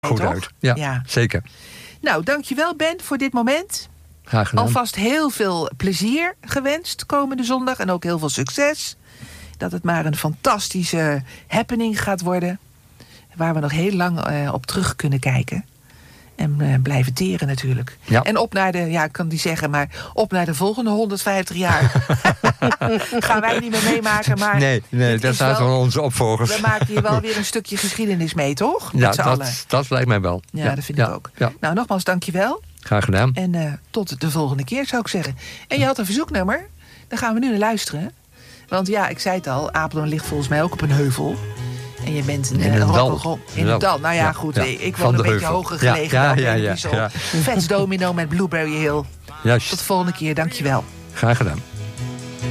goed toch? uit. Ja, zeker. Nou, dankjewel Ben voor dit moment. Graag gedaan. Alvast heel veel plezier gewenst komende zondag. En ook heel veel succes. Dat het maar een fantastische happening gaat worden. Waar we nog heel lang op terug kunnen kijken. En blijven teren natuurlijk. Ja. En op naar de, ja, ik kan het niet zeggen, maar op naar de volgende 150 jaar. Gaan wij niet meer meemaken, maar... Nee, dat staat van onze opvolgers. We maken hier wel weer een stukje geschiedenis mee, toch? Ja, dat lijkt mij wel. Ja, dat vind ik ook. Ja. Nou, nogmaals, dankjewel. Graag gedaan. En tot de volgende keer, zou ik zeggen. En je had een verzoeknummer. Daar gaan we nu naar luisteren. Want ja, ik zei het al, Apeldoorn ligt volgens mij ook op een heuvel. En je bent in een dal. In een dal. Nou ja, goed. Ik woon een beetje hoger gelegen. Ja. Vets Domino met Blueberry Hill. Juist. Tot de volgende keer. Dankjewel. Graag gedaan.